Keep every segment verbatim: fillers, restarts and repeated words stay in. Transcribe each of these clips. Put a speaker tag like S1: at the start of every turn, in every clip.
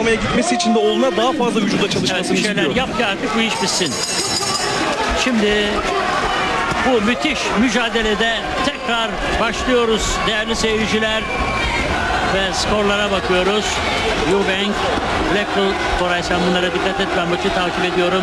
S1: kazanmaya gitmesi için de oğluna daha fazla vücuda çalışmasını
S2: Evet, bir şeyler
S1: istiyor.
S2: yap ki artık bu iş bitsin. Şimdi bu müthiş mücadelede tekrar başlıyoruz değerli seyirciler. Ve skorlara bakıyoruz. Eubank, Blackpool, Koray sen bunlara dikkat et, ben maçı takip ediyorum.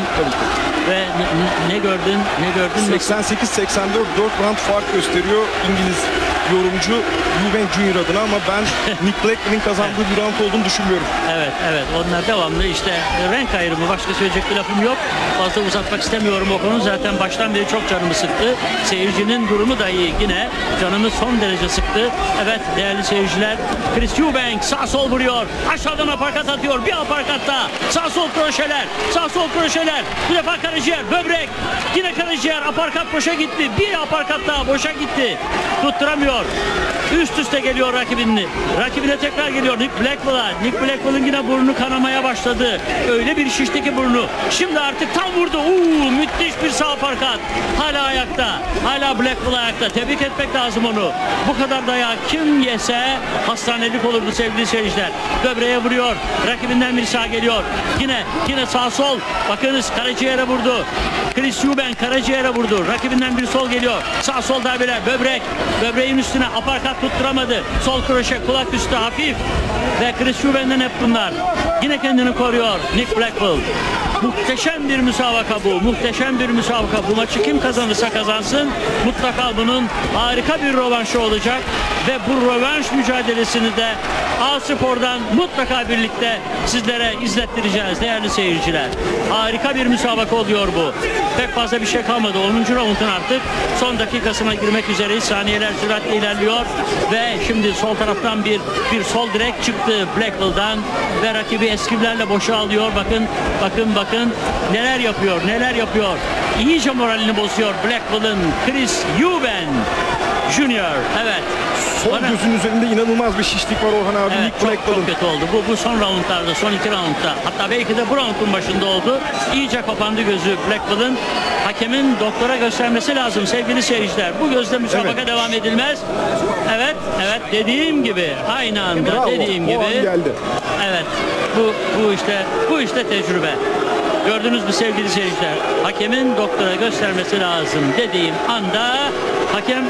S2: Ve ne, ne gördün? Ne gördün?
S1: seksen sekiz seksen dört dört round fark gösteriyor İngiliz yorumcu Eubank Junior adına, ama ben Nick Blackman'in kazandığı bir round olduğunu düşünmüyorum.
S2: Evet, evet. Onlar devamlı işte renk ayrımı. Başka söyleyecek bir lafım yok. Fazla uzatmak istemiyorum o konu. Zaten baştan beri çok canımı sıktı. Seyircinin durumu da iyi. Yine canımı son derece sıktı. Evet değerli seyirciler. Chris Eubank sağ sol vuruyor. Aşağıdan aparkat atıyor. Bir aparkatta. Sağ sol kroşeler. Sağ sol kroşeler. Bu defa karaciğer. Böbrek. Yine karaciğer. Aparkat boşa gitti. Bir aparkat daha boşa gitti. Tutturamıyor. Üst üste geliyor rakibini. Rakibine tekrar geliyor Nick Blackpool'a. Nick Blackpool'un yine burnu kanamaya başladı. Öyle bir şişti ki burnu. Şimdi artık tam vurdu. Uuu müthiş bir sağ aparkat. Hala ayakta. Hala Blackpool ayakta. Tebrik etmek lazım onu. Bu kadar dayağı kim yese hastanelik olurdu sevgili seyirciler. Böbreğe vuruyor. Rakibinden bir sağ geliyor. Yine yine sağ sol. Bakınız karaciğere vurdu. Chris Eubank karaciğere vurdu. Rakibinden bir sol geliyor. Sağ sol darbeler. Böbrek. Böbreğin üstüne aparkat tutturamadı. Sol kroşe kulak üstü hafif. Ve Chris Eubank'den hep bunlar. Yine kendini koruyor Nick Blackpool. Muhteşem bir müsabaka bu. Muhteşem bir müsabaka. Bu maçı kim kazanırsa kazansın mutlaka bunun harika bir rövanşı olacak. Ve bu rövanş mücadelesini de A Spor'dan mutlaka birlikte sizlere izlettireceğiz değerli seyirciler. Harika bir müsabaka oluyor bu. Pek fazla bir şey kalmadı. onuncu raundun artık son dakikasına girmek üzereyiz. Saniyeler süratle ilerliyor. Ve şimdi sol taraftan bir bir sol direk çıktı Blackpool'dan ve rakibi eskivlerle boşa alıyor. Bakın bakın bakın neler yapıyor neler yapıyor. İyice moralini bozuyor Blackpool'un Chris Eubank Junior. Evet.
S1: Sol
S2: Bana...
S1: gözün üzerinde inanılmaz bir şişlik var Orhan abi.
S2: Evet,
S1: Nick
S2: çok,
S1: Blackpool'un.
S2: çok kötü oldu. Bu, bu son roundlarda, son iki roundda, hatta belki de bu roundun başında oldu. İyice kapandı gözü Blackpool'un. Hakemin doktora göstermesi lazım sevgili seyirciler. Bu gözle müsabaka
S1: Evet.
S2: devam edilmez. Evet, evet dediğim gibi, aynı anda
S1: Bravo,
S2: dediğim
S1: o
S2: gibi.
S1: an geldi.
S2: Evet, bu bu işte bu işte tecrübe. Gördünüz mü sevgili seyirciler? Hakemin doktora göstermesi lazım dediğim anda hakem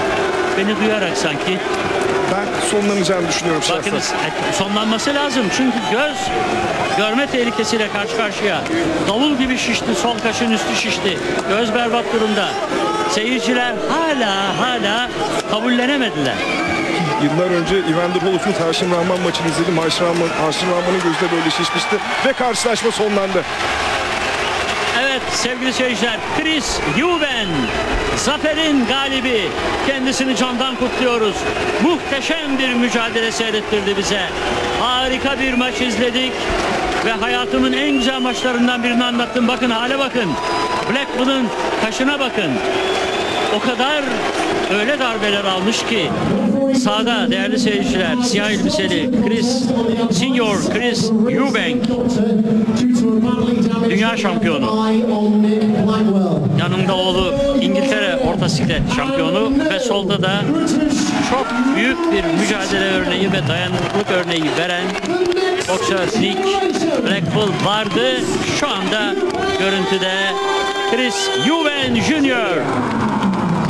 S2: beni duyarak sanki.
S1: Ben sonlanacağını düşünüyorum şahsen.
S2: Bakınız sonlanması lazım çünkü göz görme tehlikesiyle karşı karşıya. Davul gibi şişti, sol kaşın üstü şişti. Göz berbat durumda. Seyirciler hala hala kabullenemediler.
S1: Yıllar önce Evander Holyfield'un Haşim Rahman maçını izledim. Haşim Rahman, Haşim Rahman'ın gözü de böyle şişmişti ve karşılaşma sonlandı.
S2: Evet sevgili seyirciler, Chris Eubank zaferin galibi. Kendisini candan kutluyoruz. Muhteşem bir mücadele seyrettirdi bize. Harika bir maç izledik ve hayatımın en güzel maçlarından birini anlattım. Bakın hale bakın. Blackpool'un kaşına bakın. O kadar öyle darbeler almış ki sağda değerli seyirciler siyah elbiseli Chris Senior Chris Eubank dünya şampiyonu, yanında oğlu İngiltere orta siklet şampiyonu ve solda da çok büyük bir mücadele örneği ve dayanıklılık örneği veren boksör Nick Blackpool vardı. Şu anda görüntüde Chris Eubank Junior